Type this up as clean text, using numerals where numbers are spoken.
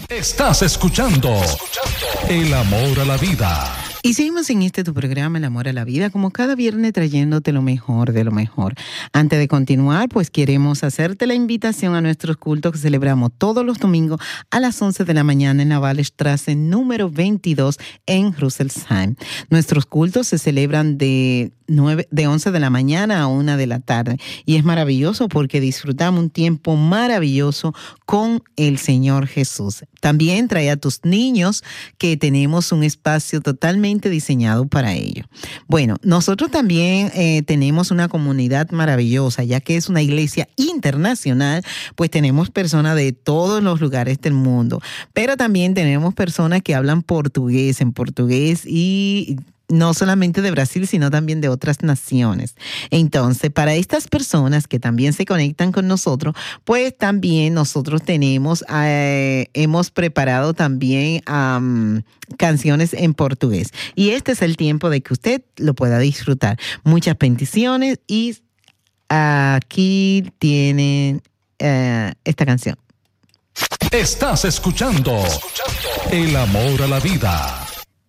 Estás escuchando El Amor a la Vida. Y seguimos en tu programa, El Amor a la Vida, como cada viernes trayéndote lo mejor de lo mejor. Antes de continuar, pues queremos hacerte la invitación a nuestros cultos que celebramos todos los domingos a las 11 de la mañana en la Wallerstraße número 22 en Rüsselsheim. Nuestros cultos se celebran de 11 de la mañana a 1 de la tarde. Y es maravilloso porque disfrutamos un tiempo maravilloso con el Señor Jesús. También trae a tus niños, que tenemos un espacio totalmente diseñado para ello. Bueno, nosotros también tenemos una comunidad maravillosa, ya que es una iglesia internacional, pues tenemos personas de todos los lugares del mundo, pero también tenemos personas que hablan portugués, y no solamente de Brasil, sino también de otras naciones. Entonces, para estas personas que también se conectan con nosotros, pues también nosotros hemos preparado también canciones en portugués. Y este es el tiempo de que usted lo pueda disfrutar. Muchas bendiciones y aquí tienen esta canción. Estás escuchando El Amor a la Vida.